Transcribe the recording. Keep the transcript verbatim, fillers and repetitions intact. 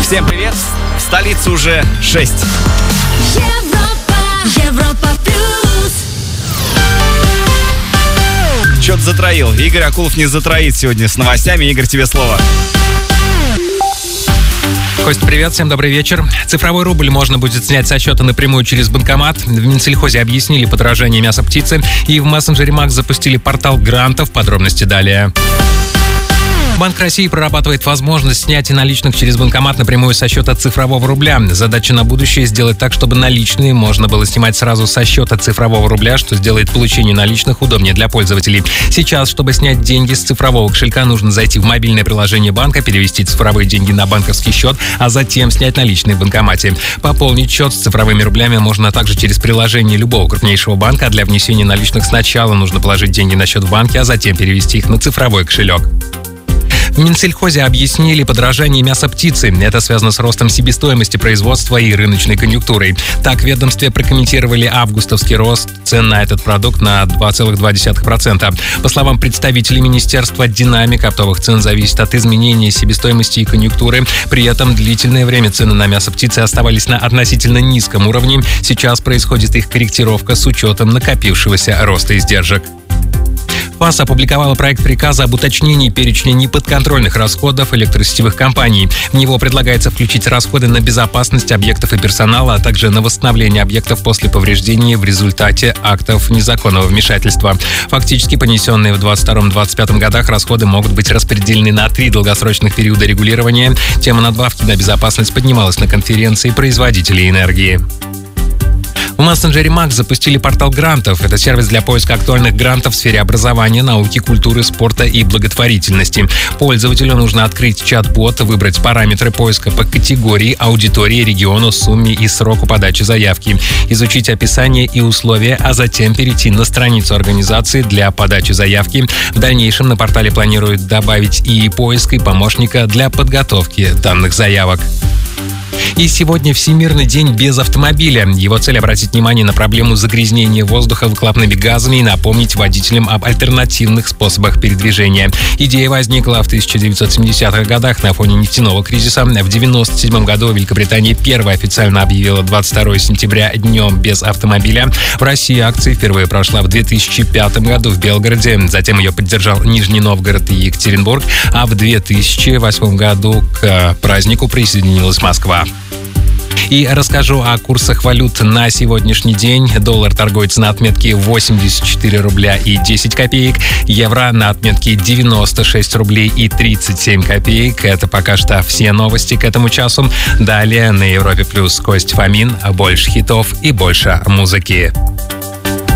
Всем привет! В столице уже шесть. Европа, Европа плюс. Чё-то затроил. Игорь Акулов не затроит сегодня с новостями. Игорь, тебе слово. Кость, привет, всем добрый вечер. Цифровой рубль можно будет снять со счета напрямую через банкомат. В Минсельхозе объяснили подорожание мяса птицы. И в мессенджере Макс запустили портал грантов. Подробности далее. Банк России прорабатывает возможность снятия наличных через банкомат напрямую со счета цифрового рубля. Задача на будущее — сделать так, чтобы наличные можно было снимать сразу со счета цифрового рубля, что сделает получение наличных удобнее для пользователей. Сейчас, чтобы снять деньги с цифрового кошелька, нужно зайти в мобильное приложение банка, перевести цифровые деньги на банковский счет, а затем снять наличные в банкомате. Пополнить счет с цифровыми рублями можно также через приложение любого крупнейшего банка, а для внесения наличных сначала нужно положить деньги на счет в банке, а затем перевести их на цифровой кошелек. В Минсельхозе объяснили подорожание мяса птицы. Это связано с ростом себестоимости производства и рыночной конъюнктурой. Так, в ведомстве прокомментировали августовский рост цен на этот продукт на два целых два десятых процента. По словам представителей министерства, динамика оптовых цен зависит от изменения себестоимости и конъюнктуры. При этом длительное время цены на мясо птицы оставались на относительно низком уровне. Сейчас происходит их корректировка с учетом накопившегося роста издержек. ФАС опубликовала проект приказа об уточнении перечня неподконтрольных расходов электросетевых компаний. В него предлагается включить расходы на безопасность объектов и персонала, а также на восстановление объектов после повреждения в результате актов незаконного вмешательства. Фактически понесенные в двадцать втором — двадцать пятом годах расходы могут быть распределены на три долгосрочных периода регулирования. Тема надбавки на безопасность поднималась на конференции производителей энергии. В мессенджере Макс запустили портал грантов. Это сервис для поиска актуальных грантов в сфере образования, науки, культуры, спорта и благотворительности. Пользователю нужно открыть чат-бот, выбрать параметры поиска по категории, аудитории, региону, сумме и сроку подачи заявки, изучить описание и условия, а затем перейти на страницу организации для подачи заявки. В дальнейшем на портале планируют добавить и поиск, и помощника для подготовки данных заявок. И сегодня Всемирный день без автомобиля. Его цель — обратить внимание на проблему загрязнения воздуха выхлопными газами и напомнить водителям об альтернативных способах передвижения. Идея возникла в тысяча девятьсот семидесятых годах на фоне нефтяного кризиса. В девяносто седьмом году Великобритания первая официально объявила двадцать второго сентября днем без автомобиля. В России акция впервые прошла в две тысячи пятом году в Белгороде. Затем ее поддержал Нижний Новгород и Екатеринбург. А в две тысячи восьмом году к празднику присоединилась Москва. И расскажу о курсах валют на сегодняшний день. Доллар торгуется на отметке восемьдесят четыре рубля и десять копеек. Евро на отметке девяносто шесть рублей и тридцать семь копеек. Это пока что все новости к этому часу. Далее на Европе Плюс Кость Фомин. Больше хитов и больше музыки.